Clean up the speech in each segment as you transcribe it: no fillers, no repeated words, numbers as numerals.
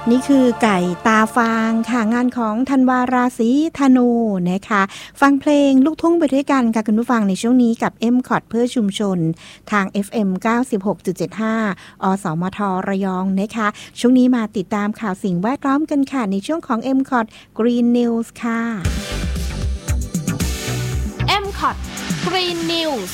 นี่คือไก่ตาฟางค่ะงานของธันวาราศีธนูนะคะฟังเพลงลูกทุ่งไปด้วยกันค่ะคุณผู้ฟังในช่วงนี้กับ M-COT เพื่อชุมชนทาง FM 96.75 อสมทระยองนะคะช่วงนี้มาติดตามข่าวสิ่งแวดล้อมกันค่ะในช่วงของ M-COT Green News ค่ะ M-COT Green News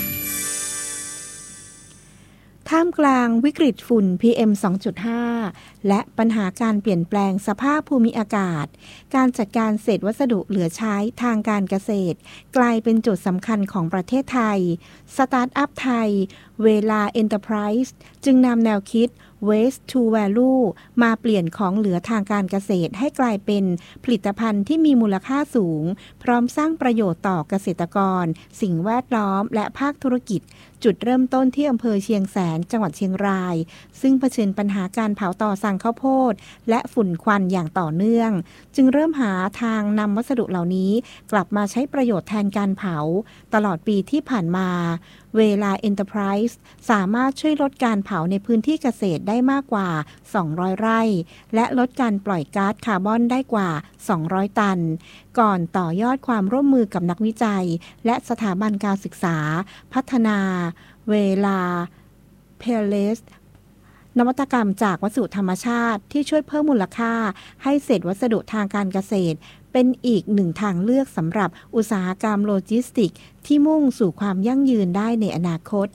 ท่ามกลางวิกฤตฝุ่น PM 2.5 และปัญหาการเปลี่ยนแปลงสภาพภูมิอากาศการจัดการเศษวัสดุเหลือใช้ทางการเกษตรกลายเป็นจุดสำคัญของประเทศไทยสตาร์ทอัพไทยเวลา Enterprise จึงนำแนวคิด Waste to Value มาเปลี่ยนของเหลือทางการเกษตรให้กลายเป็นผลิตภัณฑ์ที่มีมูลค่าสูงพร้อมสร้างประโยชน์ต่อเกษตรกรสิ่งแวดล้อมและภาคธุรกิจจุดเริ่มต้นที่อำเภอเชียงแสนจังหวัดเชียงรายซึ่งเผชิญปัญหาการเผาต่อสั่งข้าวโพดและฝุ่นควันอย่างต่อเนื่องจึงเริ่มหาทางนำวัสดุเหล่านี้กลับมาใช้ประโยชน์แทนการเผาตลอดปีที่ผ่านมาเวลา Enterprise สามารถช่วยลดการเผาในพื้นที่เกษตรได้มากกว่า200ไร่และลดการปล่อยก๊าซคาร์บอนได้กว่า200ตันก่อนต่อยอดความร่วมมือกับนักวิจัยและสถาบันการศึกษาพัฒนาเวลาเพลสนวัตกรรมจากวัสดุธรรมชาติที่ช่วยเพิ่มมูลค่าให้เศษวัสดุทางการเกษตรเป็นอีกหนึ่งทางเลือกสำหรับอุตสาหกรรมโลจิสติกส์ที่มุ่งสู่ความยั่งยืนได้ในอนาคต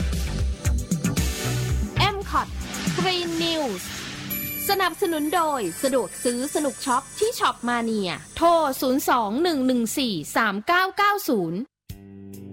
M-COT Green News สนับสนุนโดยสะดวกซื้อสนุกช็อปที่ช็อปมาเนียโทร 02-114-3990